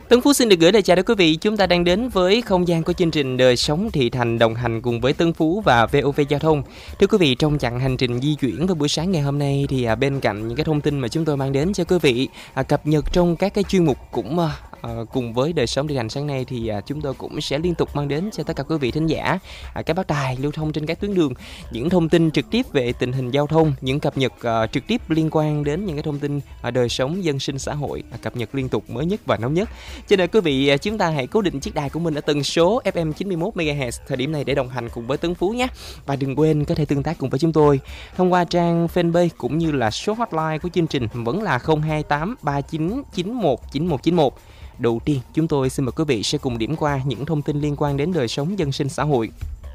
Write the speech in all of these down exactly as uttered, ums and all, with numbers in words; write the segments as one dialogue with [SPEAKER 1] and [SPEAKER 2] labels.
[SPEAKER 1] Tấn Phú xin được gửi lời chào đến quý vị. Chúng ta đang đến với không gian của chương trình Đời sống thị thành đồng hành cùng với Tấn Phú và vê o vê Giao thông. Thưa quý vị, trong chặng hành trình di chuyển vào buổi sáng ngày hôm nay thì à, bên cạnh những cái thông tin mà chúng tôi mang đến cho quý vị à, cập nhật trong các cái chuyên mục cũng à, à, cùng với Đời sống thị thành sáng nay thì à, chúng tôi cũng sẽ liên tục mang đến cho tất cả quý vị thính giả à, các báo đài lưu thông trên các tuyến đường những thông tin trực tiếp về tình hình giao thông, những cập nhật à, trực tiếp liên quan đến những cái thông tin à, đời sống dân sinh xã hội, à, cập nhật liên tục mới nhất và nóng nhất. Cho nên quý vị chúng ta hãy cố định chiếc đài của mình ở tần số ép em chín mươi mốt mê ga héc thời điểm này để đồng hành cùng với Tấn Phú nhé. Và đừng quên có thể tương tác cùng với chúng tôi thông qua trang fanpage cũng như là số hotline của chương trình vẫn là không hai tám ba chín chín một chín một chín một. Đầu tiên, chúng tôi xin mời quý vị sẽ cùng điểm qua những thông tin liên quan đến đời sống dân sinh xã hội.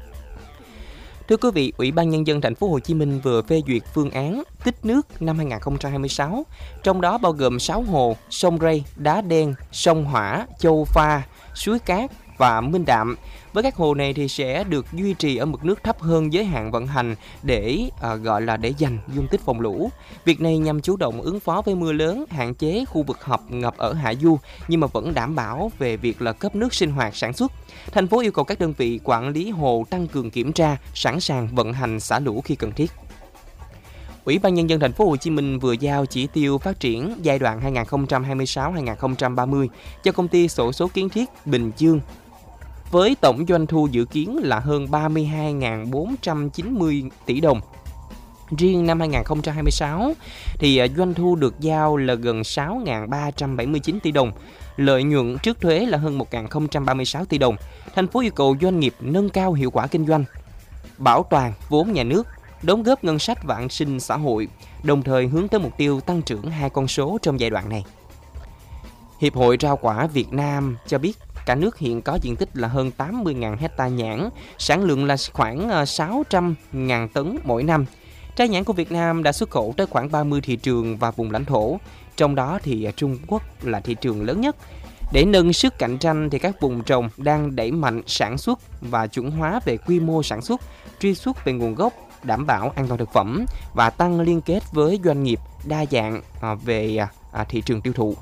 [SPEAKER 1] Thưa quý vị, Ủy ban Nhân dân Thành phố Hồ Chí Minh vừa phê duyệt phương án tích nước năm hai không hai sáu, trong đó bao gồm sáu hồ: sông Rây, Đá Đen, sông Hỏa, Châu Pha, Suối Cát và Minh Đạm. Với các hồ này thì sẽ được duy trì ở mực nước thấp hơn giới hạn vận hành để à, gọi là để dành dung tích phòng lũ. Việc này nhằm chủ động ứng phó với mưa lớn, hạn chế khu vực họp ngập ở hạ du nhưng mà vẫn đảm bảo về việc là cấp nước sinh hoạt sản xuất. Thành phố yêu cầu các đơn vị quản lý hồ tăng cường kiểm tra, sẵn sàng vận hành xả lũ khi cần thiết. Ủy ban Nhân dân Thành phố Hồ Chí Minh vừa giao chỉ tiêu phát triển giai đoạn hai không hai sáu đến hai không ba mươi cho công ty xổ số Kiến Thiết Bình Dương, với tổng doanh thu dự kiến là hơn ba mươi hai nghìn bốn trăm chín mươi tỷ đồng. Riêng năm hai không hai sáu thì doanh thu được giao là gần sáu nghìn ba trăm bảy mươi chín tỷ đồng, lợi nhuận trước thuế là hơn một nghìn không trăm ba mươi sáu tỷ đồng. Thành phố yêu cầu doanh nghiệp nâng cao hiệu quả kinh doanh, bảo toàn vốn nhà nước, đóng góp ngân sách và an sinh xã hội, đồng thời hướng tới mục tiêu tăng trưởng hai con số trong giai đoạn này. Hiệp hội Rau quả Việt Nam cho biết cả nước hiện có diện tích là hơn tám mươi nghìn hectare nhãn, sản lượng là khoảng sáu trăm nghìn tấn mỗi năm. Trái nhãn của Việt Nam đã xuất khẩu tới khoảng ba mươi thị trường và vùng lãnh thổ, trong đó thì Trung Quốc là thị trường lớn nhất. Để nâng sức cạnh tranh thì các vùng trồng đang đẩy mạnh sản xuất và chuẩn hóa về quy mô sản xuất, truy xuất về nguồn gốc, đảm bảo an toàn thực phẩm và tăng liên kết với doanh nghiệp đa dạng về thị trường tiêu thụ.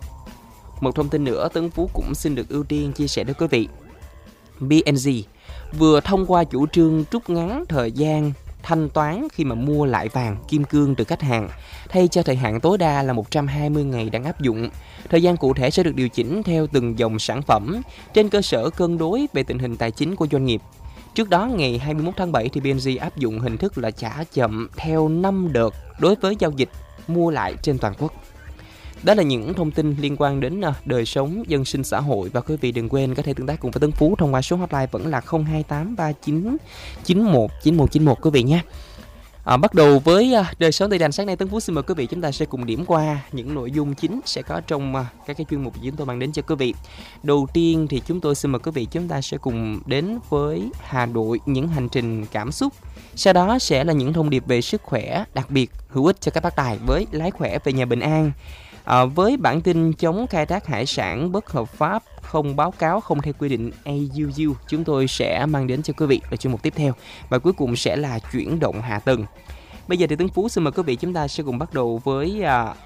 [SPEAKER 1] Một thông tin nữa, Tấn Phú cũng xin được ưu tiên chia sẻ với quý vị. bê en giê vừa thông qua chủ trương rút ngắn thời gian thanh toán khi mà mua lại vàng kim cương từ khách hàng, thay cho thời hạn tối đa là một trăm hai mươi ngày đang áp dụng. Thời gian cụ thể sẽ được điều chỉnh theo từng dòng sản phẩm, trên cơ sở cân đối về tình hình tài chính của doanh nghiệp. Trước đó, ngày hai mươi mốt tháng bảy thì bê en giê áp dụng hình thức là trả chậm theo năm đợt đối với giao dịch mua lại trên toàn quốc. Đó là những thông tin liên quan đến đời sống dân sinh xã hội, và quý vị đừng quên có thể tương tác cùng với Tấn Phú thông qua số hotline vẫn là không hai tám ba chín chín một chín một chín một quý vị nhé. À, bắt đầu với đời sống thị thành sáng nay, Tấn Phú xin mời quý vị chúng ta sẽ cùng điểm qua những nội dung chính sẽ có trong các cái chuyên mục chúng tôi mang đến cho quý vị. Đầu tiên thì chúng tôi xin mời quý vị chúng ta sẽ cùng đến với Hà Nội, những hành trình cảm xúc. Sau đó sẽ là những thông điệp về sức khỏe đặc biệt hữu ích cho các bác tài với lái khỏe về nhà bình an. À, với bản tin chống khai thác hải sản bất hợp pháp, không báo cáo, không theo quy định a u u, chúng tôi sẽ mang đến cho quý vị là chuyên mục tiếp theo. Và cuối cùng sẽ là chuyển động hạ tầng. Bây giờ thì Tấn Phú xin mời quý vị chúng ta sẽ cùng bắt đầu với à,